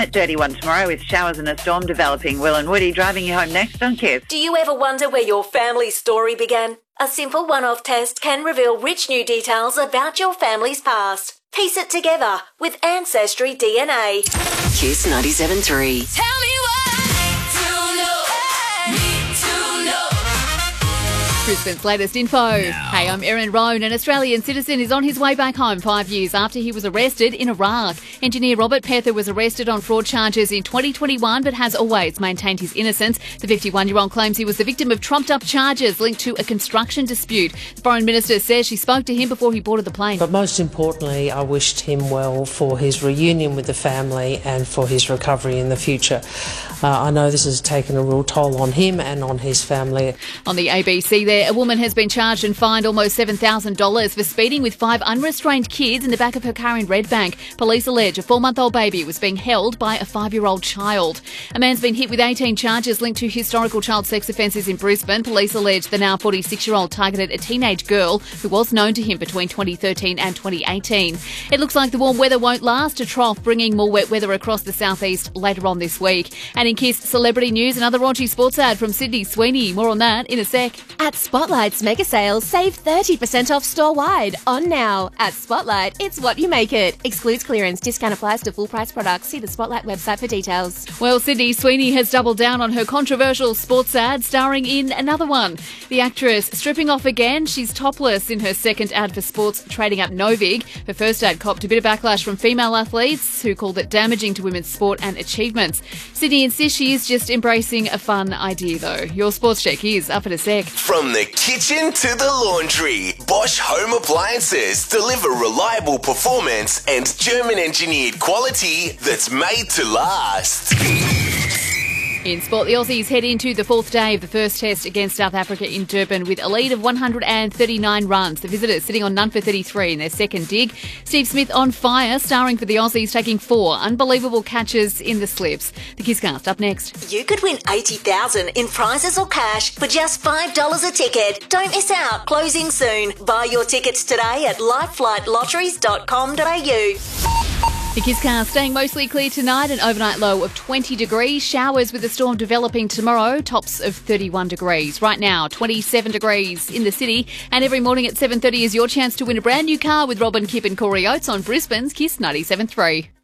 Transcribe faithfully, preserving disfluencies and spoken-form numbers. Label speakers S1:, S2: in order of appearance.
S1: tonight, dirty one tomorrow with showers and a storm developing. Will and Woody driving you home next on Kiss.
S2: Do you ever wonder where your family's story began? A simple one-off test can reveal rich new details about your family's past. Piece it together with Ancestry D N A.
S3: Kiss ninety-seven point three.
S4: Tell me what to know. Need to know.
S5: Brisbane's latest info.
S6: Now.
S5: Hey, I'm Erin Roan. An Australian citizen is on his way back home five years after he was arrested in Iraq. Engineer Robert Pether was arrested on fraud charges in twenty twenty-one but has always maintained his innocence. The fifty-one-year-old claims he was the victim of trumped-up charges linked to a construction dispute. The Foreign Minister says she spoke to him before he boarded the plane.
S7: But most importantly, I wished him well for his reunion with the family and for his recovery in the future. Uh, I know this has taken a real toll on him and on his family.
S5: On the A B C there, a woman has been charged and fined almost seven thousand dollars for speeding with five unrestrained kids in the back of her car in Redbank. Police allege a four-month-old baby was being held by a five-year-old child. A man's been hit with eighteen charges linked to historical child sex offences in Brisbane. Police allege the now forty-six-year-old targeted a teenage girl who was known to him between twenty thirteen and twenty eighteen. It looks like the warm weather won't last. A trough bringing more wet weather across the southeast later on this week. And in Kiss celebrity news, another raunchy sports ad from Sydney Sweeney. More on that in a sec.
S8: At Spotlight's mega sales, save thirty percent off store-wide. On now. At Spotlight, it's what you make it. Excludes clearance. Discount applies to full-price products. See the Spotlight website for details.
S5: Well, Sydney Sweeney has doubled down on her controversial sports ad, starring in another one. The actress stripping off again. She's topless in her second ad for sports, trading up Novig. Her first ad copped a bit of backlash from female athletes who called it damaging to women's sport and achievements. Sydney insists she is just embracing a fun idea, though. Your sports check is up in a sec.
S9: From the kitchen to the laundry, Bosch Home Appliances deliver reliable performance and German-engineered quality that's made to last.
S5: In sport, the Aussies head into the fourth day of the first test against South Africa in Durban with a lead of one hundred thirty-nine runs. The visitors sitting on none for thirty-three in their second dig. Steve Smith on fire, starring for the Aussies, taking four unbelievable catches in the slips. The Kisscast up next.
S2: You could win eighty thousand dollars in prizes or cash for just five dollars a ticket. Don't miss out. Closing soon. Buy your tickets today at lifeflight lotteries dot com dot a u.
S5: The Kisscast staying mostly clear tonight, an overnight low of twenty degrees. Showers with a storm developing tomorrow, tops of thirty-one degrees. Right now, twenty-seven degrees in the city. And every morning at seven thirty is your chance to win a brand new car with Robin, Kip and Corey Oates on Brisbane's Kiss ninety-seven point three.